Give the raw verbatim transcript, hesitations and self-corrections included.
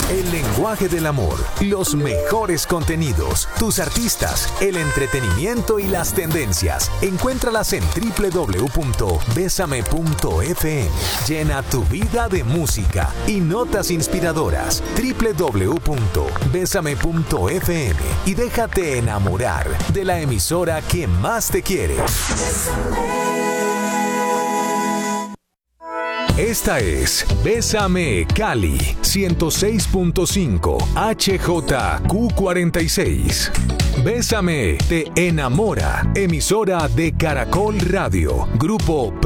El lenguaje del amor, los mejores contenidos, tus artistas, el entretenimiento y las tendencias. Encuéntralas en doble u doble u doble u punto besame punto efe eme. Llena tu vida de música y notas inspiradoras. doble u doble u doble u punto besame punto efe eme y déjate enamorar de la emisora que más te quiere. Esta es Bésame Cali ciento seis punto cinco H J Q cuarenta y seis. Bésame te enamora, emisora de Caracol Radio, Grupo